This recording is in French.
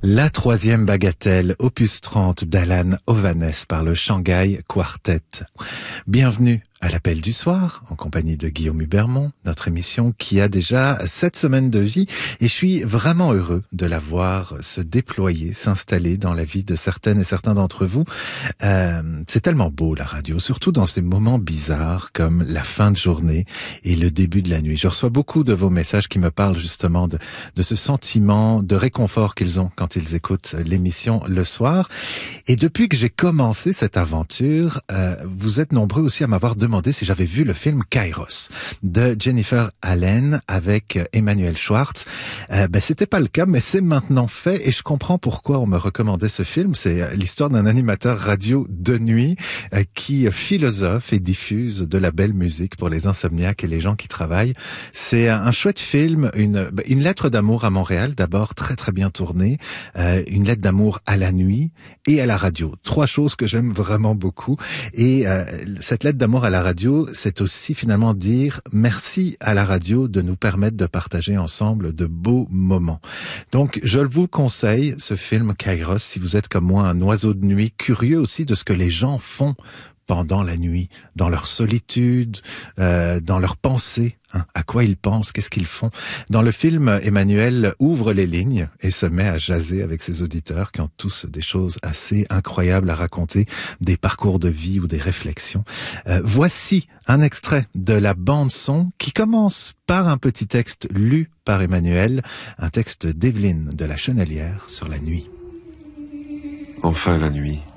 La troisième bagatelle, opus 30 d'Alan Ovanes par le Shanghai Quartet. Bienvenue à l'appel du soir, en compagnie de Guillaume Hubermont, notre émission qui a déjà 7 semaines de vie, et je suis vraiment heureux de la voir se déployer, s'installer dans la vie de certaines et certains d'entre vous. C'est tellement beau la radio, surtout dans ces moments bizarres comme la fin de journée et le début de la nuit. Je reçois beaucoup de vos messages qui me parlent justement de ce sentiment de réconfort qu'ils ont quand ils écoutent l'émission le soir. Et depuis que j'ai commencé cette aventure, vous êtes nombreux aussi à m'avoir demandé si j'avais vu le film Kairos de Jennifer Allen avec Emmanuel Schwartz. C'était pas le cas, mais c'est maintenant fait et je comprends pourquoi on me recommandait ce film. C'est l'histoire d'un animateur radio de nuit qui philosophe et diffuse de la belle musique pour les insomniaques et les gens qui travaillent. C'est un chouette film, une lettre d'amour à Montréal, d'abord très très bien tournée, une lettre d'amour à la nuit et à la radio. 3 choses que j'aime vraiment beaucoup. Et cette lettre d'amour à la radio, c'est aussi finalement dire merci à la radio de nous permettre de partager ensemble de beaux moments. Donc, je vous conseille ce film Kairos, si vous êtes comme moi un oiseau de nuit, curieux aussi de ce que les gens font pendant la nuit, dans leur solitude, dans leurs pensées, à quoi ils pensent, qu'est-ce qu'ils font. Dans le film, Emmanuel ouvre les lignes et se met à jaser avec ses auditeurs qui ont tous des choses assez incroyables à raconter, des parcours de vie ou des réflexions. Voici un extrait de la bande-son qui commence par un petit texte lu par Emmanuel, un texte d'Evelyne de la Chenelière sur la nuit. Enfin la nuit.